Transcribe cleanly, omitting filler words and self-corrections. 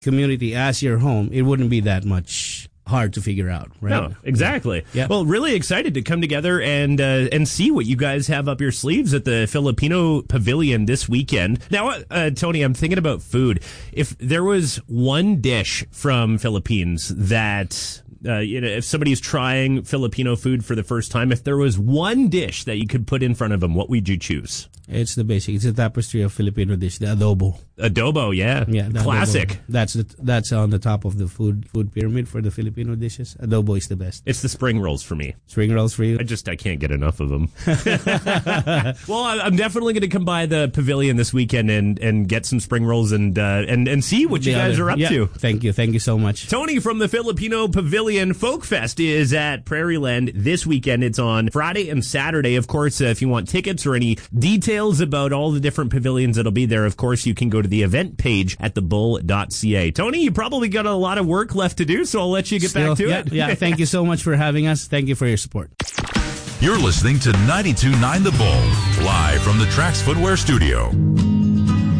community as your home, it wouldn't be that much hard to figure out, right? No, exactly. Yeah. Well, really excited to come together and see what you guys have up your sleeves at the Filipino Pavilion this weekend. Now, Tony, I'm thinking about food. If there was one dish from Philippines that if somebody's trying Filipino food for the first time, if there was one dish that you could put in front of them, what would you choose? It's the basic. It's the tapestry of Filipino dish, the adobo. Adobo, yeah. Classic. Adobo. That's on the top of the food pyramid for the Filipino dishes. Adobo is the best. It's the spring rolls for me. Spring rolls for you? I can't get enough of them. Well, I'm definitely going to come by the pavilion this weekend and get some spring rolls and see what you guys are up to. Thank you so much. Tony from the Filipino Pavilion. Folk Fest is at Prairieland this weekend. It's on Friday and Saturday. Of course, if you want tickets or any details about all the different pavilions that'll be there, of course, you can go to the event page at thebull.ca. Tony, you probably got a lot of work left to do, so I'll let you get back to it. Yeah, thank you so much for having us. Thank you for your support. You're listening to 92.9 The Bull, live from the Trax Footwear Studio.